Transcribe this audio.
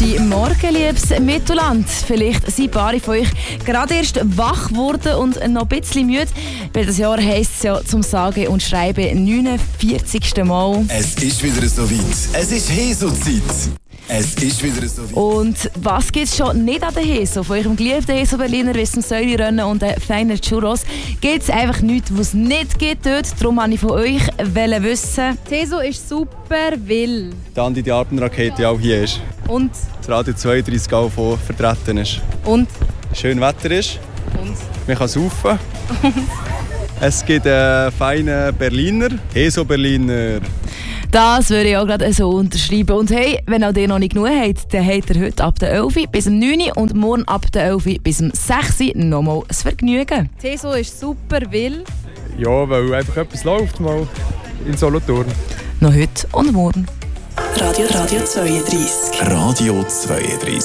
Morgen, liebes Mittelland. Vielleicht sind ein paar von euch gerade erst wach geworden und noch ein bisschen müde. Weil das Jahr heisst es ja zum Sagen und Schreiben 49. Mal. Es ist wieder so weit. Es ist Heso-Zeit. Es ist wieder so weit. Und was gibt es schon nicht an der Heso? Von eurem geliebten Heso Berliner bis zum Säurerennen und den feinen Churros gibt es einfach nichts, was es nicht gibt dort. Darum wollte ich von euch wissen. Die Heso ist super, weil... Dann die Alpenrakete auch hier ist. Und? Das Radio 32 auch von vertreten ist. Und? Schön Wetter ist. Und? Man kann saufen. Es gibt feine Berliner. Heso Berliner. Das würde ich auch gerade so unterschreiben. Und hey, wenn auch ihr noch nicht genug habt, dann habt ihr heute ab der 11 bis zum 9 und morgen ab der 11 bis zum 6 nochmal ein Vergnügen. Die Heso ist super, weil... Ja, weil einfach etwas läuft mal in Solothurn. Noch heute und morgen. Radio 32. Radio 32.